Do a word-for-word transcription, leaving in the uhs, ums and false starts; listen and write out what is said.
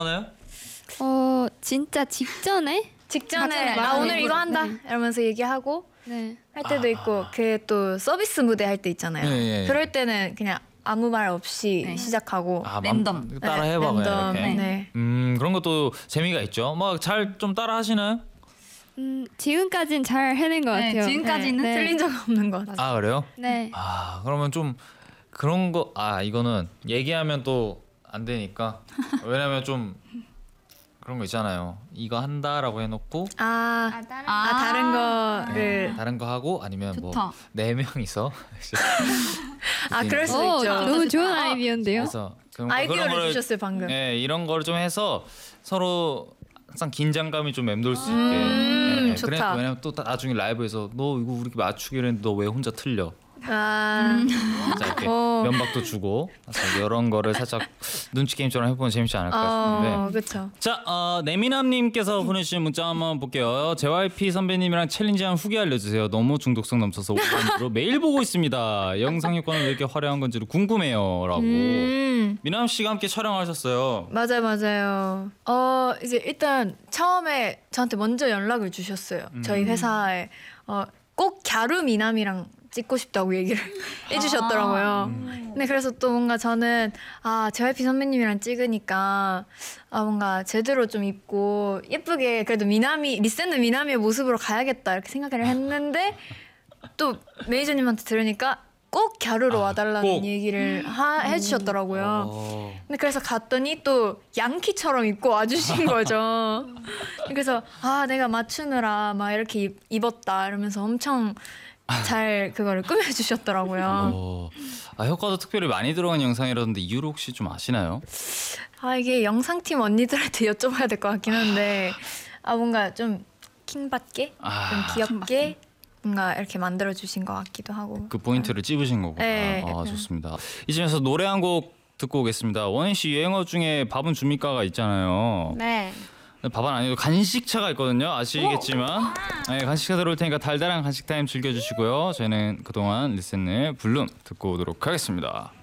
하나요? 어 진짜 직전에 직전에 같이 나 오늘 말하는 이거 거. 한다 네. 이러면서 얘기하고 네. 할 때도 있고 그 또 서비스 무대 할 때 있잖아요. 네, 네, 네. 그럴 때는 그냥 아무 말 없이 네. 시작하고 아, 랜덤. 맘- 따라 네, 해봐 그냥 랜덤. 이렇게. 네. 음 그런 것도 재미가 있죠. 막 잘 좀 따라 하시나요? 음 지금까진 잘 해낸 것 네, 같아요. 지금까지는 네. 틀린 적 없는 것 같아요. 아 그래요? 네. 아 그러면 좀 그런 거 아 이거는 얘기하면 또 안 되니까 왜냐면 좀 그런 거 있잖아요. 이거 한다라고 해놓고 아, 아, 다른 아, 다른 거를 다른 거 하고 아니면 좋다. 뭐 네 명이서 아 그럴 수도 오, 있죠. 너무 좋은 아이디어인데요. 그래서 그런, 아이디어를 그런 거를 주셨어요 방금. 네 이런 거를 좀 해서 서로 항상 긴장감이 좀 맴돌 수 있게. 음, 네, 좋다. 그래, 왜냐면 또 나중에 라이브에서 너 이거 우리 맞추기로 했는데 너 왜 혼자 틀려? 아, 진짜 이렇게 어. 면박도 주고 그래서 이런 거를 살짝 눈치 게임처럼 해보면 재밌지 않을까 싶은데. 어, 그렇죠. 자, 어, 내미남님께서 보내주신 문자 한번 볼게요. 제이와이피 선배님이랑 챌린지한 후기 알려주세요. 너무 중독성 넘쳐서 오프라인으로 매일 보고 있습니다. 영상 효과는 왜 이렇게 화려한 건지를 궁금해요라고. 음. 미남 씨가 함께 촬영하셨어요. 맞아요, 맞아요. 어 이제 일단 처음에 저한테 먼저 연락을 주셨어요. 저희 회사에 어, 꼭 갸루 미남이랑 찍고 싶다고 얘기를 해주셨더라고요. 근데 그래서 또 뭔가 저는 아 제이와이피 선배님이랑 찍으니까 아 뭔가 제대로 좀 입고 예쁘게 그래도 미남이 리센드 미남의 모습으로 가야겠다 이렇게 생각을 했는데 또 매니저님한테 들으니까 꼭 갸루로 와달라는 꼭. 얘기를 하, 해주셨더라고요. 어. 근데 그래서 갔더니 또 양키처럼 입고 와주신 거죠. 그래서 아 내가 맞추느라 막 이렇게 입, 입었다 이러면서 엄청 잘 그거를 꾸며주셨더라고요. 어, 아, 효과도 특별히 많이 들어간 영상이라던데 이유를 혹시 좀 아시나요? 아 이게 영상팀 언니들한테 여쭤봐야 될 것 같긴 한데 아 뭔가 좀 킹받게 아, 좀 귀엽게 뭔가 이렇게 만들어 주신 것 같기도 하고. 그 포인트를 찝으신 거구나. 네, 아, 약간. 좋습니다. 이쯤에서 노래 한 곡 듣고 오겠습니다. 원희 씨 유행어 중에 밥은 줍니까가 있잖아요. 네. 밥은 아니고 간식차가 있거든요. 아시겠지만 네, 간식차 들어올 테니까 달달한 간식 타임 즐겨주시고요. 저희는 그동안 리센의 블룸 듣고 오도록 하겠습니다.